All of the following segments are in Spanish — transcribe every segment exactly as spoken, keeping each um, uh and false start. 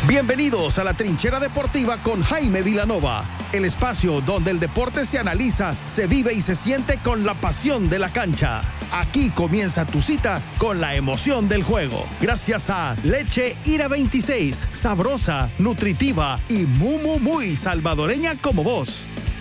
Bienvenidos a la Trinchera Deportiva con Jaime Vilanova, el espacio donde el deporte se analiza, se vive y se siente con la pasión de la cancha. Aquí comienza tu cita con la emoción del juego. Gracias a Leche Ira veintiséis, sabrosa, nutritiva y muy, muy, muy salvadoreña como vos.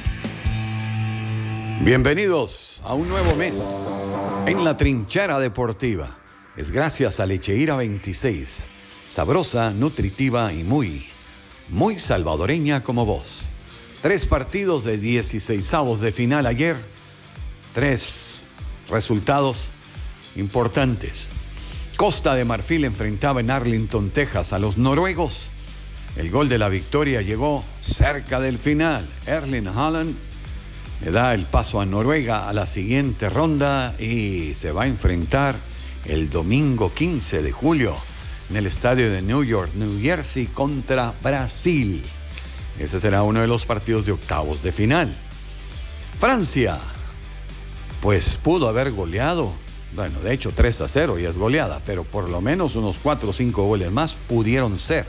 Bienvenidos a un nuevo mes en la Trinchera Deportiva. Es gracias a Leche Ira veintiséis. Sabrosa, nutritiva y muy, muy salvadoreña como vos. Tres partidos de dieciseisavos de final ayer. Tres resultados importantes. Costa de Marfil enfrentaba en Arlington, Texas a los noruegos. El gol de la victoria llegó cerca del final. Erling Haaland le da el paso a Noruega a la siguiente ronda y se va a enfrentar el domingo quince de julio en el estadio de New York, New Jersey, contra Brasil. Ese será uno de los partidos de octavos de final. Francia, pues pudo haber goleado, bueno, de hecho tres a cero ya es goleada, pero por lo menos unos cuatro o cinco goles más pudieron ser.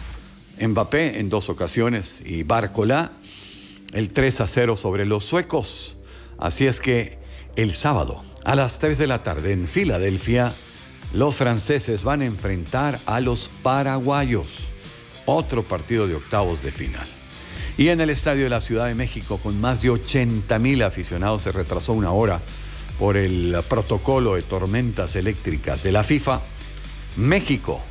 Mbappé en dos ocasiones y Barcola el tres a cero sobre los suecos. Así es que el sábado a las tres de la tarde en Filadelfia, los franceses van a enfrentar a los paraguayos. Otro partido de octavos de final. Y en el estadio de la Ciudad de México, con más de ochenta mil aficionados, se retrasó una hora por el protocolo de tormentas eléctricas de la FIFA. México,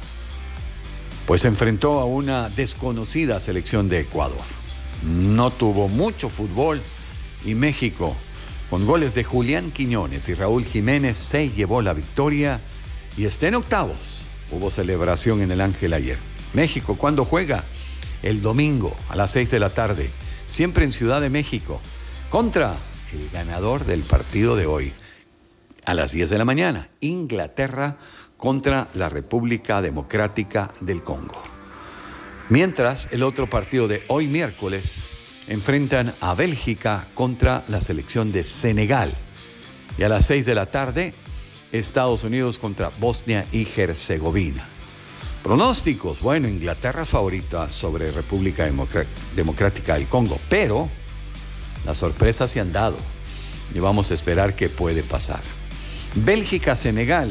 pues se enfrentó a una desconocida selección de Ecuador. No tuvo mucho fútbol y México, con goles de Julián Quiñones y Raúl Jiménez, se llevó la victoria. Y está en octavos. Hubo celebración en el Ángel ayer. México, ¿cuándo juega? El domingo a las seis de la tarde. Siempre en Ciudad de México. Contra el ganador del partido de hoy. A las diez de la mañana. Inglaterra contra la República Democrática del Congo. Mientras, el otro partido de hoy miércoles enfrentan a Bélgica contra la selección de Senegal. Y a las seis de la tarde, Estados Unidos contra Bosnia y Herzegovina. Pronósticos, bueno, Inglaterra favorita sobre República Democr- Democrática del Congo, pero las sorpresas se han dado y vamos a esperar qué puede pasar. Bélgica-Senegal,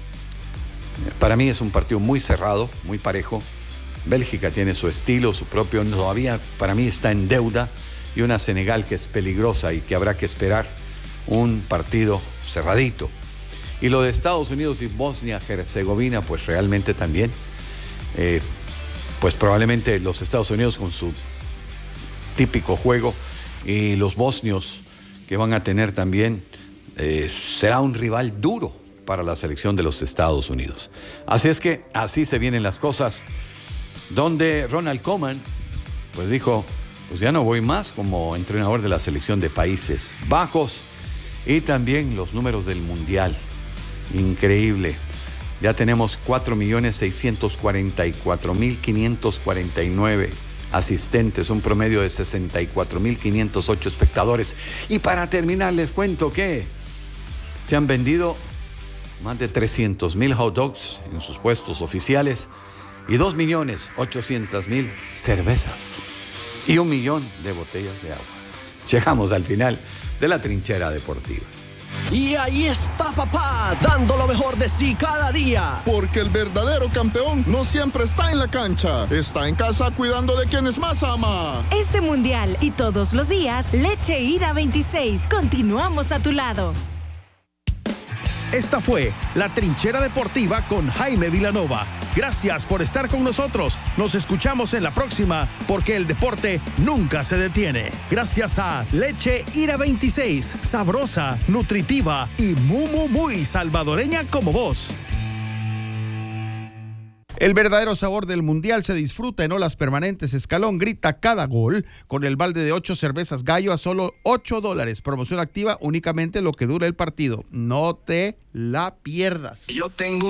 para mí es un partido muy cerrado, muy parejo. Bélgica tiene su estilo, su propio, todavía para mí está en deuda, y una Senegal que es peligrosa y que habrá que esperar un partido cerradito. Y lo de Estados Unidos y Bosnia-Herzegovina, pues realmente también, eh, pues probablemente los Estados Unidos con su típico juego y los bosnios que van a tener también, eh, será un rival duro para la selección de los Estados Unidos. Así es que así se vienen las cosas, donde Ronald Koeman, pues dijo, pues ya no voy más como entrenador de la selección de Países Bajos, y también los números del Mundial. Increíble. Ya tenemos cuatro millones seiscientos cuarenta y cuatro mil quinientos cuarenta y nueve asistentes, un promedio de sesenta y cuatro mil quinientos ocho espectadores. Y para terminar les cuento que se han vendido más de trescientos mil hot dogs en sus puestos oficiales y dos millones ochocientos mil cervezas y un millón de botellas de agua. Llegamos al final de la Trinchera Deportiva. Y ahí está papá, dando lo mejor de sí cada día. Porque el verdadero campeón no siempre está en la cancha, está en casa cuidando de quienes más ama. Este mundial y todos los días, Leche Ira veintiséis. Continuamos a tu lado. Esta fue la Trinchera Deportiva con Jaime Vilanova. Gracias por estar con nosotros. Nos escuchamos en la próxima, porque el deporte nunca se detiene. Gracias a Leche Ira veintiséis, sabrosa, nutritiva y muy, muy, muy salvadoreña como vos. El verdadero sabor del mundial se disfruta en Olas Permanentes Escalón. Grita cada gol con el balde de ocho cervezas Gallo a solo ocho dólares. Promoción activa únicamente lo que dura el partido. No te la pierdas. Yo tengo